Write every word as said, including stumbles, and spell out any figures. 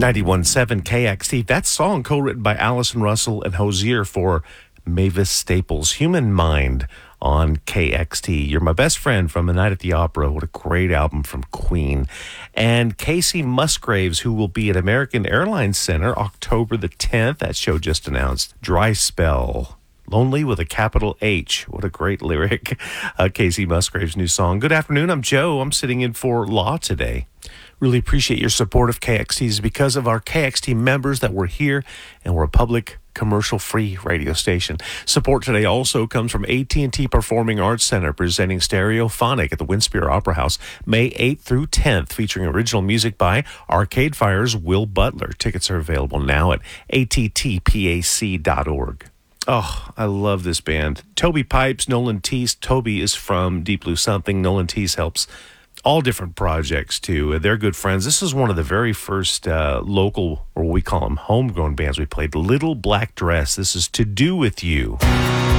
ninety-one point seven K X T. That song co-written by Allison Russell and Hozier for Mavis Staples, Human Mind on K X T. You're My Best Friend from A Night at the Opera. What a great album from Queen. And Casey Musgraves, who will be at American Airlines Center October the tenth. That show just announced. Dry Spell. Lonely with a capital H. What a great lyric. Uh, Casey Musgraves' new song. Good afternoon. I'm Joe. I'm sitting in for Law today. Really appreciate your support of K X T. It's because of our K X T members that we're here, and we're a public commercial-free radio station. Support today also comes from A T and T Performing Arts Center, presenting Stereophonic at the Winspear Opera House May eighth through tenth, featuring original music by Arcade Fire's Will Butler. Tickets are available now at A T T P A C dot org. Oh, I love this band. Toby Pipes, Nolan Teese. Toby is from Deep Blue Something. Nolan Teese helps all different projects, too. They're good friends. This is one of the very first uh, local, or we call them homegrown bands we played, Little Black Dress. This is To Do With You.